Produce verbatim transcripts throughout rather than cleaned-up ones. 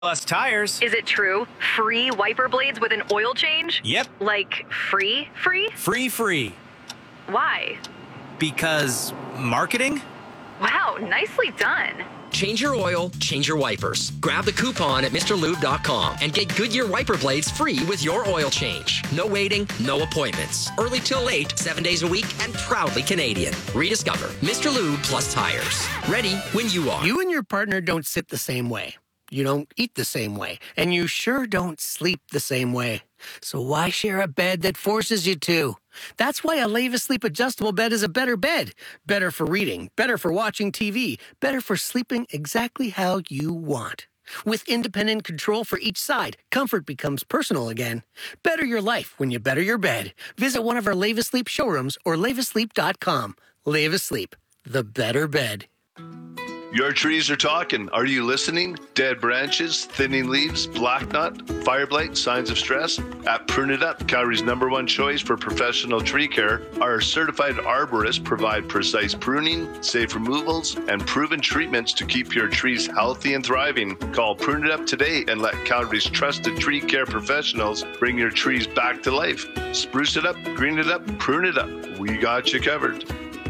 Plus tires. Is it true? Free wiper blades with an oil change? Yep. Like free, free? Free, free. Why? Because marketing? Wow, nicely done. Change your oil, change your wipers. Grab the coupon at Mr Lube dot com and get Goodyear wiper blades free with your oil change. No waiting, no appointments. Early till late, seven days a week, and proudly Canadian. Rediscover Mister Lube Plus Tires. Ready when you are. You and your partner don't sit the same way. You don't eat the same way. And you sure don't sleep the same way. So why share a bed that forces you to? That's why a Leva Sleep adjustable bed is a better bed. Better for reading, better for watching T V, better for sleeping exactly how you want. With independent control for each side, comfort becomes personal again. Better your life when you better your bed. Visit one of our Leva Sleep showrooms or leva sleep dot com. Leva Sleep, the better bed. Your trees are talking. Are you listening? Dead branches, thinning leaves, black knot, fire blight, signs of stress? At Prune It Up, Calgary's number one choice for professional tree care, our certified arborists provide precise pruning, safe removals, and proven treatments to keep your trees healthy and thriving. Call Prune It Up today and let Calgary's trusted tree care professionals bring your trees back to life. Spruce it up, green it up, prune it up. We got you covered.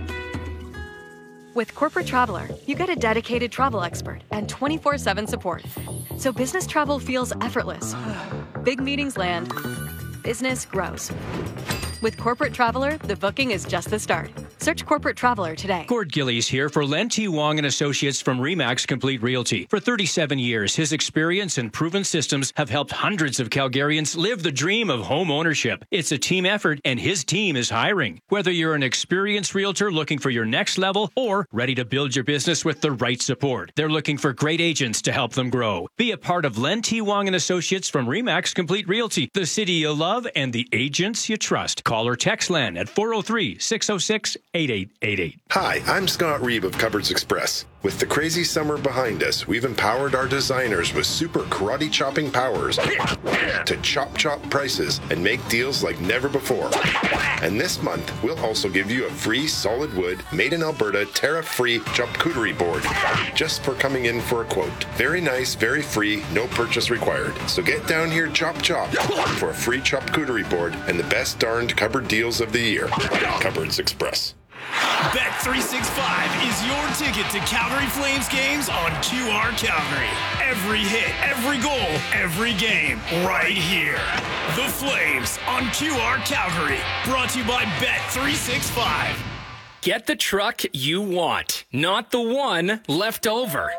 With Corporate Traveler, you get a dedicated travel expert and twenty-four seven support. So business travel feels effortless. Big meetings land. Business grows. With Corporate Traveler, the booking is just the start. Search Corporate Traveler today. Gord Gillies here for Len T. Wong and Associates from Remax Complete Realty. For thirty-seven years, his experience and proven systems have helped hundreds of Calgarians live the dream of home ownership. It's a team effort, and his team is hiring. Whether you're an experienced realtor looking for your next level or ready to build your business with the right support, they're looking for great agents to help them grow. Be a part of Len T. Wong and Associates from Remax Complete Realty, the city you love and the agents you trust. Call or text Len at four oh three, six oh six, eight eight eight eight. Hi, I'm Scott Reeve of Cupboards Express. With the crazy summer behind us, we've empowered our designers with super karate chopping powers to chop chop prices and make deals like never before. And this month, we'll also give you a free solid wood, made in Alberta, tariff-free charcuterie board just for coming in for a quote. Very nice, very free, no purchase required. So get down here, chop chop, for a free charcuterie board and the best darned cupboard deals of the year. Cupboards Express. Bet three sixty-five is your ticket to Calgary Flames games on Q R Calgary. Every hit, every goal, every game, right here. The Flames on Q R Calgary. Brought to you by Bet three sixty-five. Get the truck you want, not the one left over.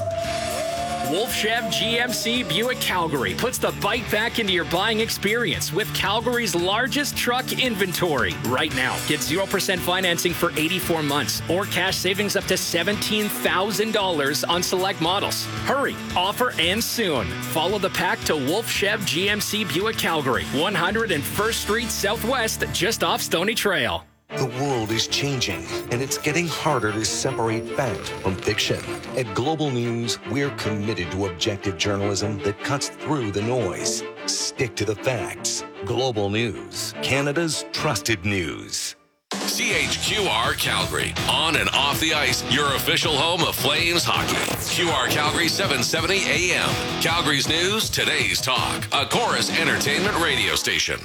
Wolf Chev G M C Buick Calgary puts the bike back into your buying experience with Calgary's largest truck inventory. Right now, get zero percent financing for eighty-four months or cash savings up to seventeen thousand dollars on select models. Hurry, offer ends soon. Follow the pack to Wolf Chev G M C Buick Calgary, one hundred first Street Southwest, just off Stony Trail. The world is changing, and it's getting harder to separate fact from fiction. At Global News, we're committed to objective journalism that cuts through the noise. Stick to the facts. Global News, Canada's trusted news. C H Q R Calgary, on and off the ice, your official home of Flames hockey. Q R Calgary, seven seventy A M. Calgary's news, today's talk. A Chorus Entertainment radio station.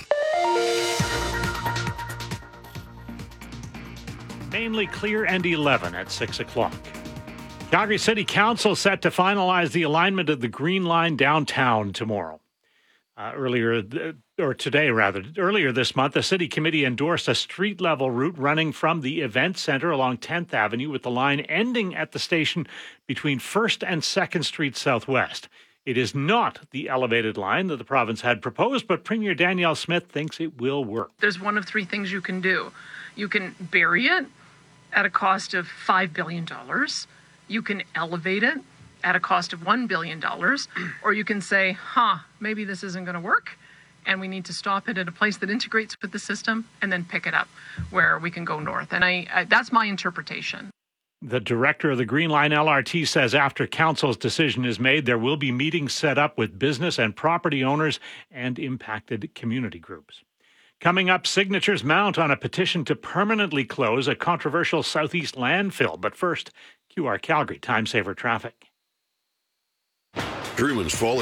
Mainly clear and eleven at six o'clock. Calgary City Council set to finalize the alignment of the Green Line downtown tomorrow. Uh, earlier, th- or today rather, earlier this month, the City Committee endorsed a street-level route running from the Event Centre along tenth Avenue with the line ending at the station between first and second Street Southwest. It is not the elevated line that the province had proposed, but Premier Danielle Smith thinks it will work. There's one of three things you can do. You can bury it at a cost of five billion dollars. You can elevate it at a cost of one billion dollars. Or you can say, huh, maybe this isn't going to work, and we need to stop it at a place that integrates with the system and then pick it up where we can go north. And I, I that's my interpretation. The director of the Green Line L R T says after council's decision is made, there will be meetings set up with business and property owners and impacted community groups. Coming up, signatures mount on a petition to permanently close a controversial Southeast landfill. But first, Q R Calgary Time Saver Traffic. Truman's Fall